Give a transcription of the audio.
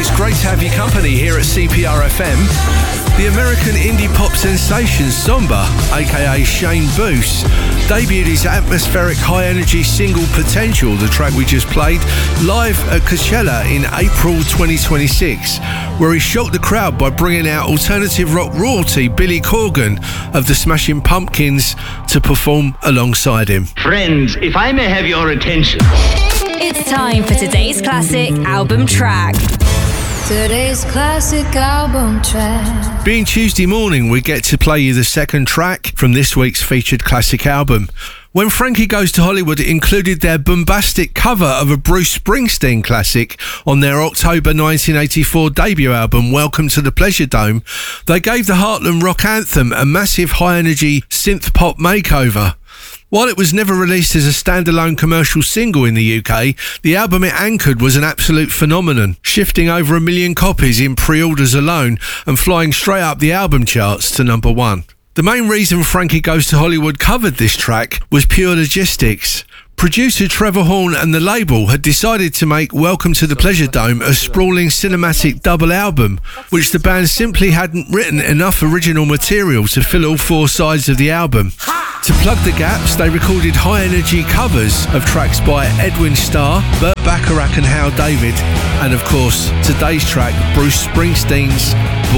It's great to have your company here at CPR FM. The American indie pop sensation Zomba, aka Shane Boos, debuted his atmospheric high-energy single Potential, the track we just played, live at Coachella in April 2026, where he shocked the crowd by bringing out alternative rock royalty Billy Corgan of the Smashing Pumpkins to perform alongside him. Friends, if I may have your attention. It's time for today's classic album track. Today's classic album track. Being Tuesday morning, we get to play you the second track from this week's featured classic album. When Frankie Goes to Hollywood included their bombastic cover of a Bruce Springsteen classic on their October 1984 debut album, Welcome to the Pleasure Dome, they gave the Heartland rock anthem a massive high-energy synth-pop makeover. While it was never released as a standalone commercial single in the UK, the album it anchored was an absolute phenomenon, shifting over 1 million copies in pre-orders alone and flying straight up the album charts to number 1. The main reason Frankie Goes to Hollywood covered this track was pure logistics. Producer Trevor Horn and the label had decided to make Welcome to the Pleasure Dome a sprawling cinematic double album, which the band simply hadn't written enough original material to fill all 4 sides of the album. To plug the gaps, they recorded high-energy covers of tracks by Edwin Starr, Burt Bacharach and Hal David, and of course, today's track, Bruce Springsteen's